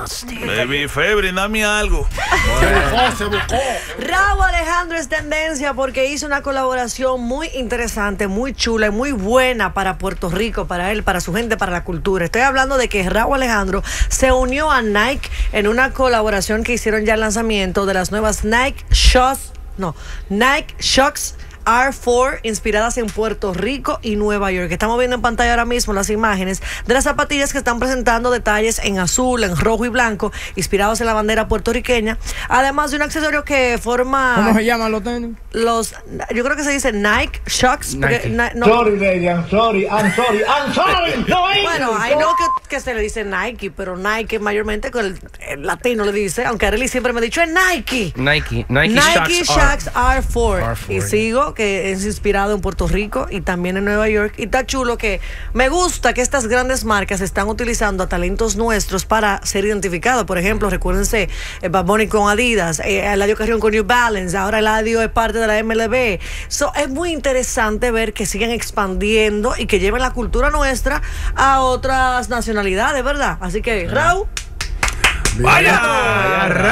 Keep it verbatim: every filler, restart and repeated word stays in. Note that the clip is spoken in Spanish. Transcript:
nasty. Baby Febre, dame algo. Se buscó. Rauw Alejandro es tendencia porque hizo una colaboración muy interesante, muy chula y muy buena para Puerto Rico, para él, para su gente, para la cultura. Estoy hablando de que Rauw Alejandro se unió a Nike en una colaboración que hicieron ya el lanzamiento de las nuevas Nike Shox, no, Nike Shox R cuatro, inspiradas en Puerto Rico y Nueva York. Estamos viendo en pantalla ahora mismo las imágenes de las zapatillas que están presentando detalles en azul, en rojo y blanco, inspirados en la bandera puertorriqueña, además de un accesorio que forma... ¿Cómo se llaman los tenis? Los, yo creo que se dice Nike Shox. Nike. No, Sorry, lady, I'm sorry, I'm sorry, I'm sorry. No, bueno, I know que, que se le dice Nike, pero Nike mayormente con el, el latino le dice, aunque Arely siempre me ha dicho es Nike. Nike, Nike, Nike Shox R cuatro. R cuatro. Y sigo que es inspirado en Puerto Rico y también en Nueva York. Y está chulo que me gusta que estas grandes marcas están utilizando a talentos nuestros para ser identificados. Por ejemplo, recuérdense, eh, Bad Bunny con Adidas, eh, Eladio Carrión con New Balance, ahora Eladio es parte de la M L B. So, es muy interesante ver que siguen expandiendo y que lleven la cultura nuestra a otras nacionalidades, ¿verdad? Así que, Rauw, Vaya,